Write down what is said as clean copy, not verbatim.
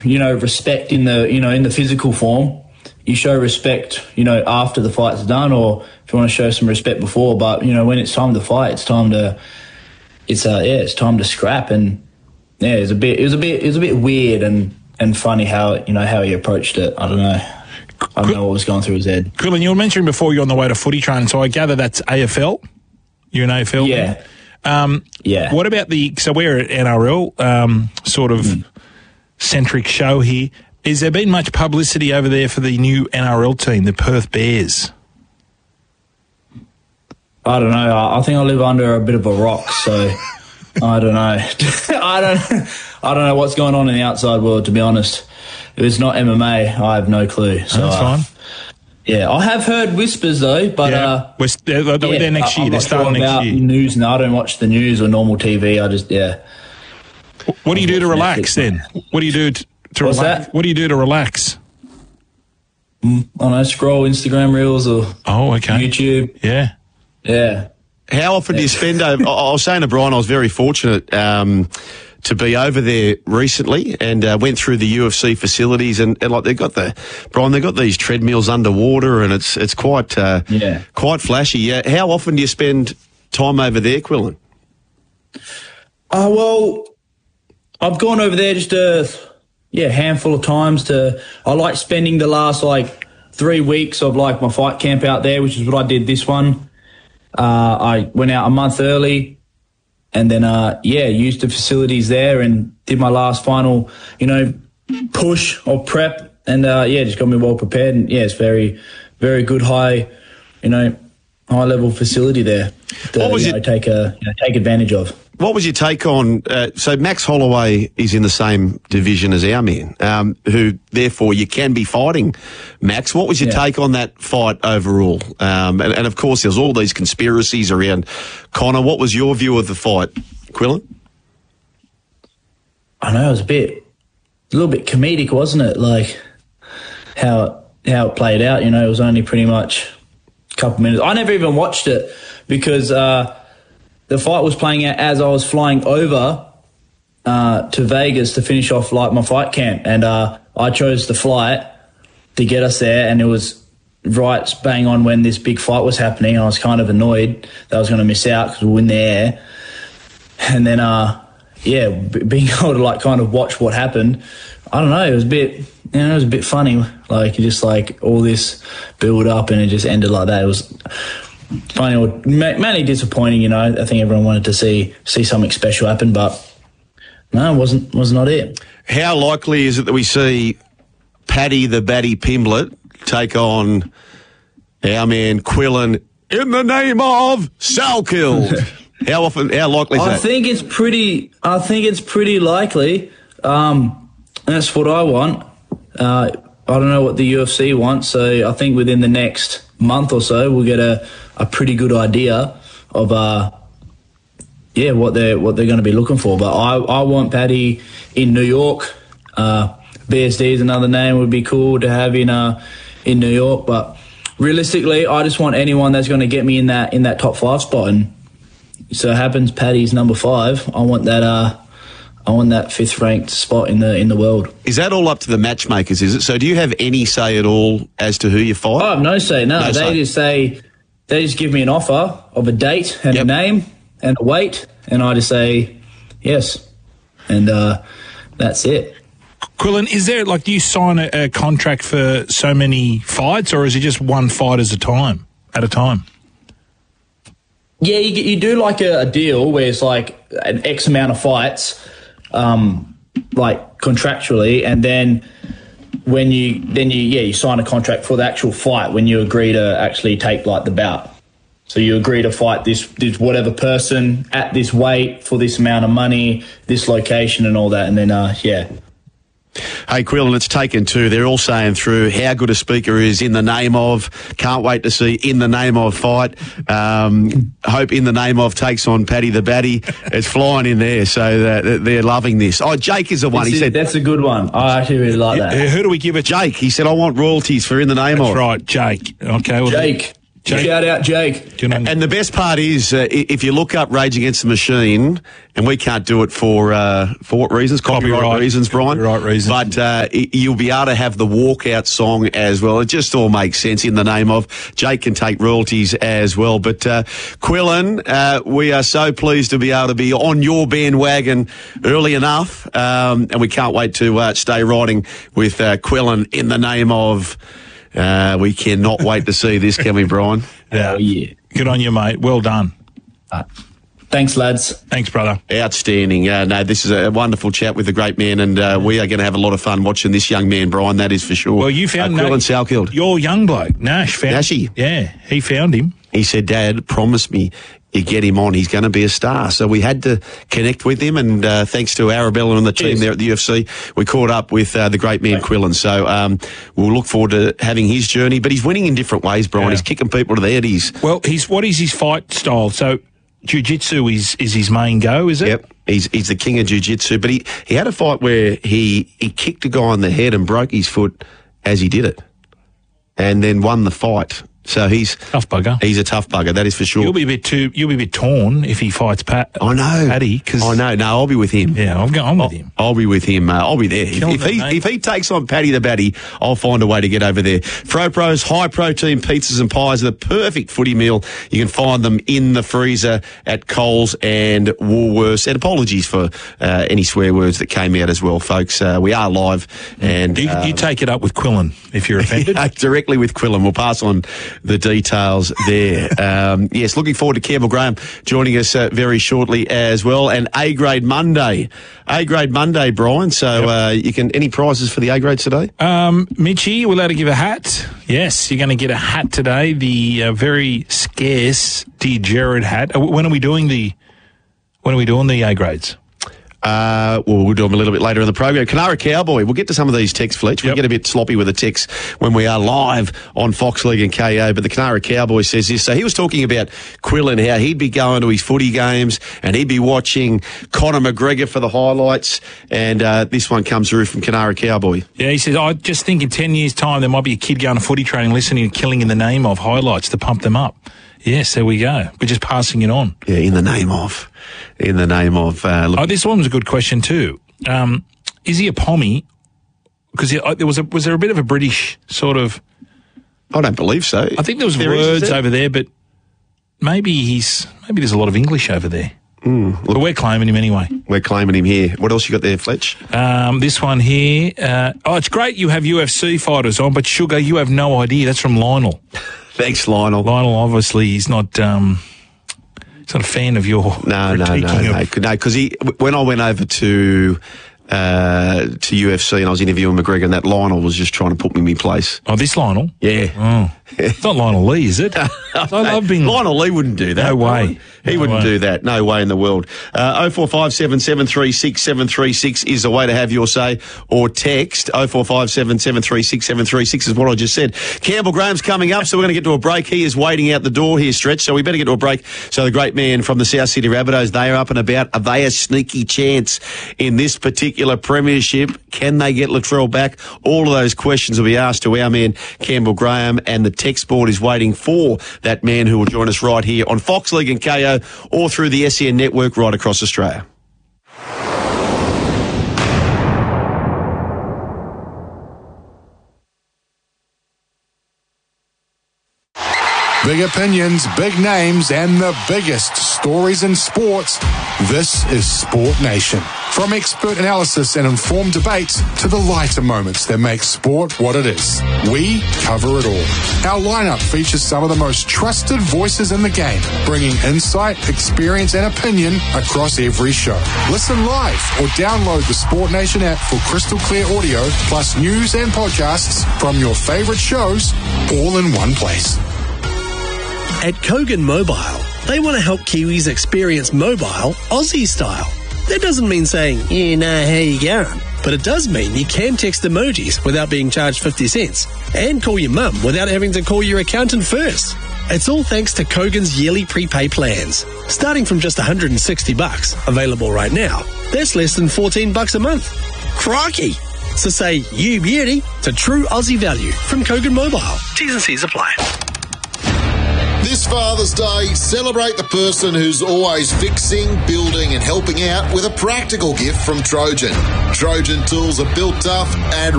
respect in the physical form. You show respect, after the fight's done, or if you want to show some respect before. But when it's time to fight, it's time to scrap. And yeah, it was a bit weird and funny how he approached it. I don't know what was going through his head. Quillan, you were mentioning before you're on the way to footy training, so I gather that's AFL. You're an AFL. Yeah. Yeah. What about so we're at NRL, sort of centric show here. Has there been much publicity over there for the new NRL team, the Perth Bears? I don't know. I think I live under a bit of a rock, so I don't know. I don't know what's going on in the outside world, to be honest. If it's not MMA, I have no clue. So that's fine. Yeah, I have heard whispers though, but they're there next year. They're starting next year. News, no, I don't watch the news or normal TV. I just What do you do to relax then? What do you do to What's relax? that? What do you do to relax? I don't know, scroll Instagram reels or YouTube. Yeah. How often do you spend over? I was saying to Brian, I was very fortunate to be over there recently and went through the UFC facilities and like they've got these treadmills underwater and it's quite quite flashy. Yeah. How often do you spend time over there, Quillan? Well, I've gone over there just a handful of times. I like spending the last 3 weeks of my fight camp out there, which is what I did this one. I went out a month early and then, used the facilities there and did my last final, push or prep and, just got me well prepared. And it's very, very good high level facility there to take advantage of. What was your take on, so Max Holloway is in the same division as our man, who therefore you can be fighting Max. What was your take on that fight overall? And of course there's all these conspiracies around Conor. What was your view of the fight, Quillan? I know, it was a little bit comedic, wasn't it? How it played out, it was only pretty much a couple minutes. I never even watched it because, the fight was playing out as I was flying over to Vegas to finish off my fight camp, and I chose the flight to get us there, and it was right bang on when this big fight was happening. I was kind of annoyed that I was going to miss out because we were in the air, and then being able to kind of watch what happened. I don't know, it was a bit funny. All this build up and it just ended like that. It was funny or mainly disappointing, I think everyone wanted to see something special happen, but no, it was not it. How likely is it that we see Paddy the Batty Pimblett take on our man Quillan in the name of Salkeld? How likely is that? I think it's pretty likely. That's what I want. I don't know what the UFC wants, so I think within the next month or so we'll get a pretty good idea of what they're going to be looking for. But I want Paddy in New York. BSD is another name would be cool to have in New York. But realistically, I just want anyone that's going to get me in that top 5 spot. And so it happens Paddy's number 5. I want that 5th ranked spot in the world. Is that all up to the matchmakers, is it? So do you have any say at all as to who you fight? I have no say, no. They just give me an offer of a date and a name and a weight, and I just say yes. And that's it. Quillan, is there, do you sign a contract for so many fights, or is it just one fight at a time? Yeah, you do a deal where it's an X amount of fights, contractually, and then when you sign a contract for the actual fight when you agree to actually take the bout. So you agree to fight this whatever person at this weight for this amount of money, this location and all that, and then Hey, Quillan, it's Taken Two. They're all saying through how good a speaker is in the name of. Can't wait to see in the name of fight. Hope in the name of takes on Paddy the Batty. It's flying in there, so they're loving this. Oh, Jake is the one. He said that's a good one. I actually really like that. Who do we give it? Jake. He said I want royalties for in the name of. That's right, Jake. Okay, well, Jake. Jake. Shout out, Jake. And the best part is, if you look up Rage Against the Machine, and we can't do it for what reasons? Copyright reasons, Brian. Copyright reasons. But you'll be able to have the walkout song as well. It just all makes sense in the name of. Jake can take royalties as well. But Quillan, we are so pleased to be able to be on your bandwagon early enough, and we can't wait to stay riding with Quillan in the name of. We cannot wait to see this, can we, Brian? Oh, yeah. Good on you, mate. Well done. Thanks, lads. Thanks, brother. Outstanding. No, this is a wonderful chat with the great man, and we are going to have a lot of fun watching this young man, Brian, that is for sure. Well, you found Quillan Salkeld. Your young bloke, Nash, found Nashy. Yeah, he found him. He said, Dad, promise me you get him on. He's going to be a star. So we had to connect with him, and thanks to Arabella and the team there at the UFC, we caught up with the great man Quillan. So we'll look forward to having his journey. But he's winning in different ways, Brian. Yeah. He's kicking people to the head. Well, what is his fight style? So jiu-jitsu is his main go, is it? Yep. He's the king of jiu-jitsu. But he had a fight where he kicked a guy on the head and broke his foot as he did it, and then won the fight. So he's tough bugger. He's a tough bugger, that is for sure. You'll be a bit torn if he fights I know. Paddy. Cause I know. No, I'll be with him. Yeah, I'm with him. I'll be with him. I'll be there. If he takes on Paddy the Batty, I'll find a way to get over there. FroPro's high protein pizzas and pies are the perfect footy meal. You can find them in the freezer at Coles and Woolworths. And apologies for any swear words that came out as well, folks. We are live, and you take it up with Quillan if you're offended. Directly with Quillan. We'll pass on the details there. Yes, looking forward to Campbell Graham joining us very shortly as well. And A-Grade Monday. A-Grade Monday, Brian. So you can, any prizes for the A-Grades today? Mitchie, we're allowed to give a hat. Yes, you're going to get a hat today. The very scarce Dear Jared hat. When are we doing the A-Grades? Well, we'll do them a little bit later in the program. Canara Cowboy. We'll get to some of these texts, Fletch. We get a bit sloppy with the texts when we are live on Fox League and KO, but the Canara Cowboy says this. So he was talking about Quillan, how he'd be going to his footy games and he'd be watching Conor McGregor for the highlights, and this one comes through from Canara Cowboy. Yeah, he says, I just think in 10 years' time there might be a kid going to footy training listening to Killing in the Name of highlights to pump them up. Yes, there we go. We're just passing it on. Yeah, in the name of. This one was a good question too. Is he a Pommy? Because was there a bit of a British sort of? I don't believe so. I think there was words over there, but maybe there's a lot of English over there. But we're claiming him anyway. We're claiming him here. What else you got there, Fletch? This one here. It's great you have UFC fighters on, but Sugar, you have no idea. That's from Lionel. Thanks, Lionel. Lionel, obviously, he's not a fan of your No, because when I went over to UFC and I was interviewing McGregor, and that Lionel was just trying to put me in my place. Oh, this Lionel? Yeah. Oh. It's not Lionel Lee, is it? I love being... Lionel Lee wouldn't do that. No way. He wouldn't do that. No way in the world. 0457 736 736 is the way to have your say, or text 0457 736 736 is what I just said. Campbell Graham's coming up, so we're going to get to a break. He is waiting out the door here, Stretch, so we better get to a break. So the great man from the South Sydney Rabbitohs, they are up and about. Are they a sneaky chance in this particular premiership? Can they get Latrell back? All of those questions will be asked to our man Campbell Graham, and the text board is waiting for that man who will join us right here on Fox League and KO, or through the SEN network right across Australia. Big opinions, big names, and the biggest stories in sports. This is Sport Nation. From expert analysis and informed debates to the lighter moments that make sport what it is, we cover it all. Our lineup features some of the most trusted voices in the game, bringing insight, experience, and opinion across every show. Listen live or download the Sport Nation app for crystal clear audio, plus news and podcasts from your favorite shows, all in one place. At Kogan Mobile, they want to help Kiwis experience mobile Aussie style. That doesn't mean saying, yeah, nah, how you going? But it does mean you can text emojis without being charged 50 cents and call your mum without having to call your accountant first. It's all thanks to Kogan's yearly prepay plans. Starting from just $160, available right now, that's less than $14 a month. Crikey! So say you beauty to true Aussie value from Kogan Mobile. T's and C's apply. This Father's Day, celebrate the person who's always fixing, building and helping out with a practical gift from Trojan. Trojan tools are built tough and